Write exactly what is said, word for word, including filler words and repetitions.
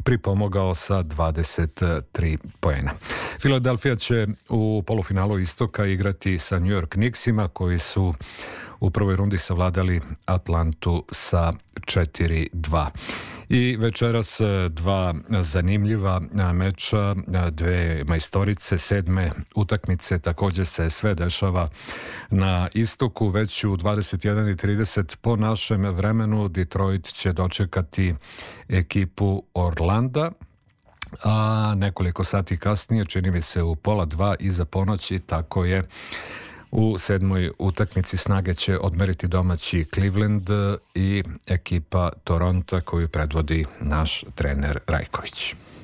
pripomogao sa dvadeset tri poena. Philadelphia će u polufinalu istoka igrati sa New York Knicksima koji su u prvoj rundi savladali Atlantu sa četiri dva. I večeras dva zanimljiva meča, dve majstorice, sedme utakmice, također se sve dešava na istoku, već u dvadeset jedan i trideset po našem vremenu Detroit će dočekati ekipu Orlanda, a nekoliko sati kasnije, čini mi se u pola dva iza ponoći, tako je, u sedmoj utakmici snage će odmeriti domaći Cleveland i ekipa Toronto koju predvodi naš trener Rajković.